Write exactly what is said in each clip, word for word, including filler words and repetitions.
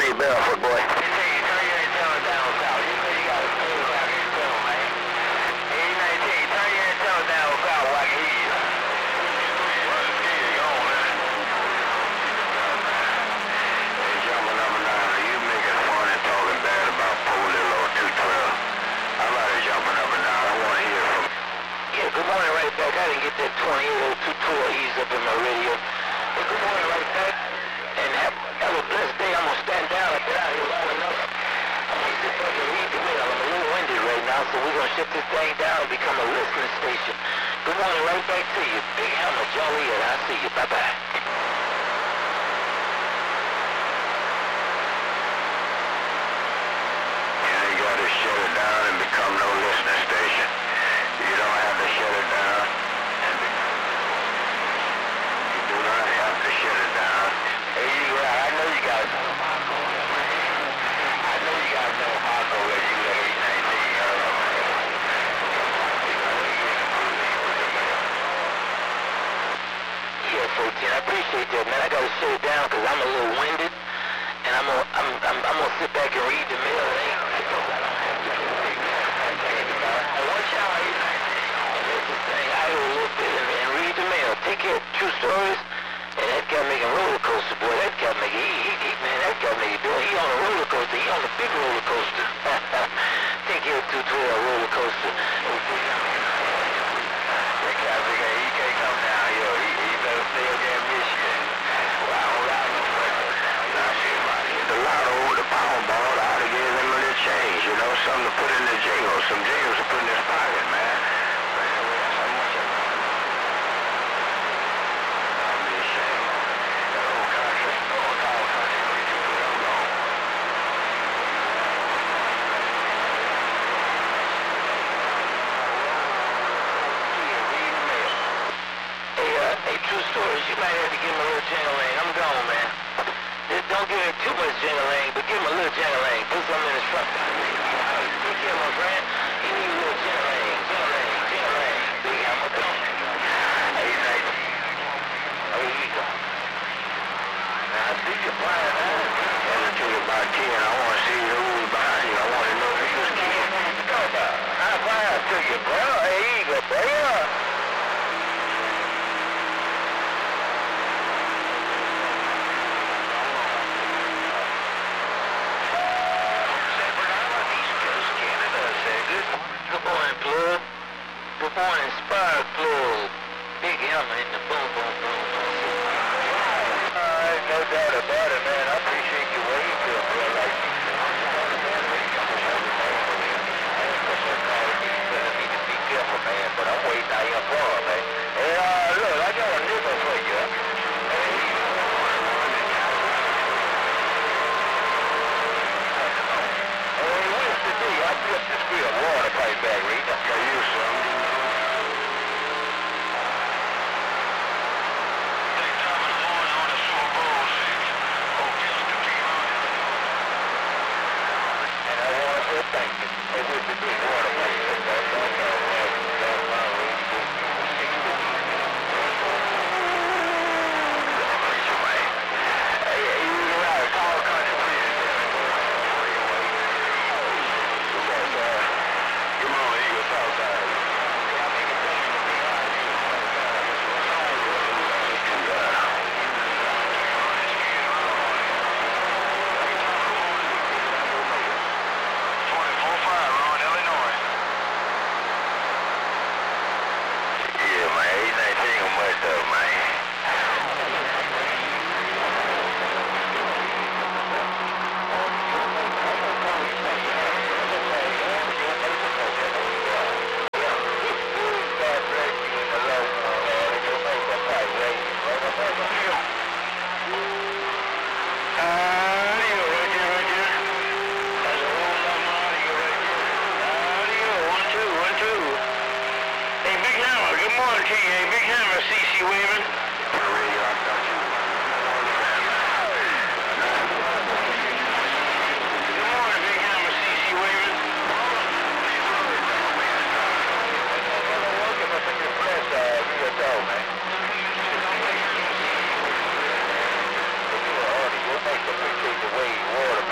twenty-three Barefoot, boy. They say you turn your antenna down south. You say you got a cool back in your tunnel, man. eight nineteen, turn your antenna down south so I can hear you. Good morning, right back. I didn't get that twenty-eight oh two twelve ease up in my radio. But good morning, right back. And have, have a blessed day. I'm going to stand down. I've been out here long enough. I'm going to sit back and read the mail. I'm a little winded right now, so we're going to shut this thing down and become a listening station. Good morning, right back to you. Big Hammer, Jolly, and I'll see you. Bye-bye. You ain't got to shut it down and become no listening station. You don't have to shut it down. And be, you do not have to shut it down. Hey, you right. I know you guys. I know you guys know Marco where you at eight nineteen. Yeah, fourteen. I appreciate that, man. I gotta shut it down because I'm a little winded, and I'm gonna, I'm, I'm, I'm gonna sit back and read the mail. Take care of true stories, and that guy making roller coaster, boy. That guy making, he, he, man, that guy making doing. He on a roller coaster. He on a big roller coaster. Take care of two twelve roller coaster. That guy figure he can't come down here. He, he better stay up there in Michigan. Well, I don't like him. Now, see, if I hit the lotto with the Powerball, I'd have given him a little change, you know, something to put in the jingle, some jingles to put in his pocket, man. Stories, you might have to give him a little jingling. I'm gone, man. Just don't give him too much jingling, but give him a little jingling. Put something in his front pocket. Take care of my friend. He needs a little jingling, jingling, jingling. Big Hammer, come. Hey, nice. Oh, here you go. Now, I see you flying, man. As I tell you about ten, I want to see who's behind you. I want to know if he was kid. Come on. High five to you, bro. Hey, here you go, bro. Good morning, Spark Plug. Big Hammer in the boom, boom, boom, boom. Alright, no doubt about it, man. I appreciate you waiting till a bro like me. Telling me to be careful, man, but I'm waiting out here for him, man. Hey, uh, look, I got a nickel for you. Hey, what's the deal? I just this free a water pipe bag, Reed. I got you some. Thank you. Hey, what's the deal? Water pipe. Appreciate the way you water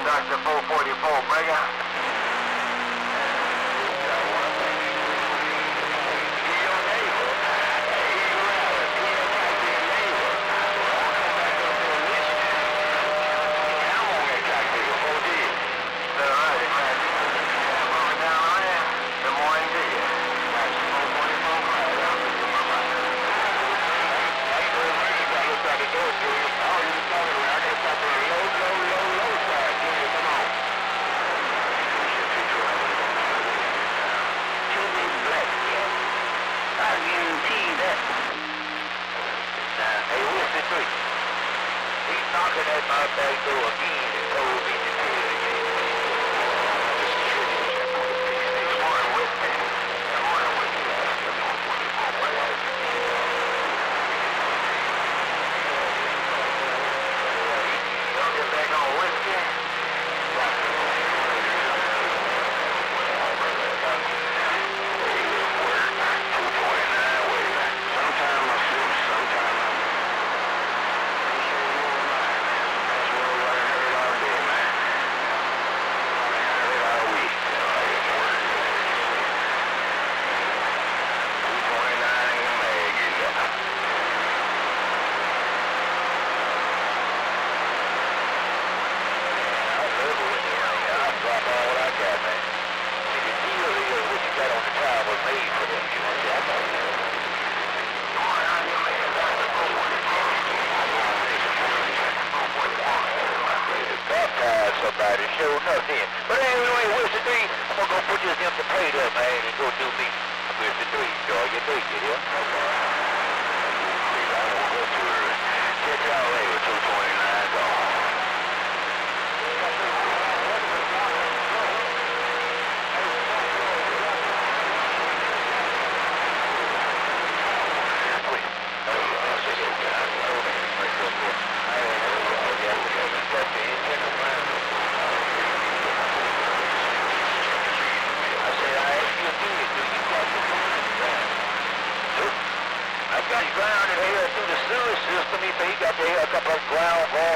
Doctor four forty-four, Breaker. Grounded here through the sewer system. He, he got to hear a couple of ground balls.